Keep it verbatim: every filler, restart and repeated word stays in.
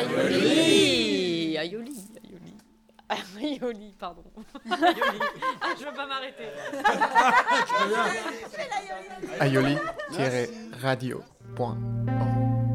Aioli Aioli Aioli Aioli, pardon. Aioli. Ah, je veux pas m'arrêter. aioli tiret radio point org